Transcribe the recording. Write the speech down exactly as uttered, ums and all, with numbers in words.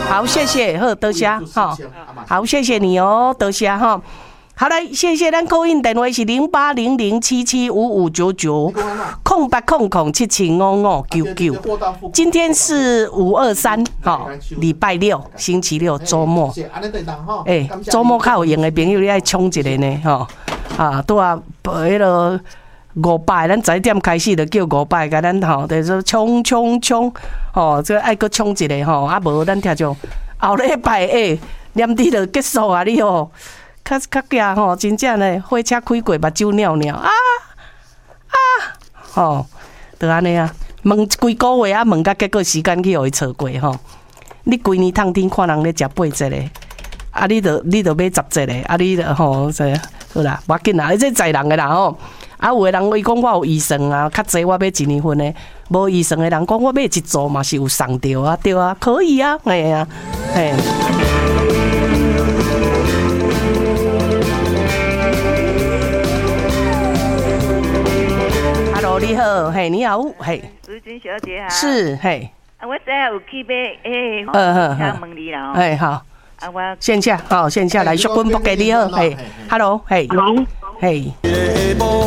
好，谢谢，好，多谢哈，好，谢谢你哦，多谢哈。好来，谢谢咱扣印电话是零八零零七七五五九九空八空空七七五五九九。今天是五二三，哈，礼拜六，星期六，周末。哎，周末较有闲的朋友，你爱冲一个呢，哈啊，拄啊，迄个五百，咱十一点开始就叫五百，甲咱吼，就是说冲冲冲，吼，这爱搁冲一个吼，啊无咱听种后礼拜诶，年底就结束啊，你吼。较较惊吼，真正嘞，火车开过，目睭尿尿啊啊，吼，就安尼啊，问几个月啊，问到结果时间去互伊错过吼。你规年通天看人咧食八节咧，啊，你着你着买十节咧，啊，你着吼，这好啦，无要紧啦，这在人诶啦吼。啊，有诶人伊讲我有预算啊，较济我买一年份诶，无预算诶人讲我买一组嘛是有送着啊，对啊，可以啊，哎呀，嘿。你好，嘿，你好，嘿， 淑君小姐好， 是，嘿， 啊，我知有去买，诶，嗯嗯，想问你啦， 哎，好， 啊，我线下，好，线下来，淑君不给你好，嘿 ，Hello，嘿，嘿。